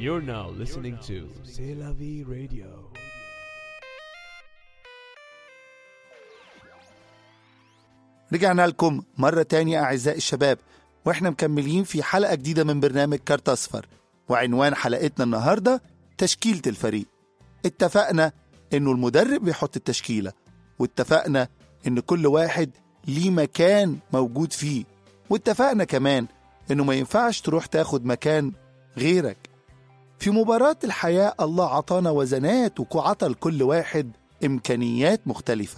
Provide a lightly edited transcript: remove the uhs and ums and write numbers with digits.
You're now listening to C'est la vie radio. رجعنا لكم مرة تانية أعزائي الشباب، وإحنا مكملين في حلقة جديدة من برنامج كارت أصفر، وعنوان حلقتنا النهاردة تشكيلة الفريق. اتفقنا إنه المدرب بيحط التشكيلة، واتفقنا إن كل واحد ليه مكان موجود فيه، واتفقنا كمان إنه ما ينفعش تروح تاخد مكان غيرك. في مباراة الحياة الله عطانا وزنات وعطى لكل واحد إمكانيات مختلفة،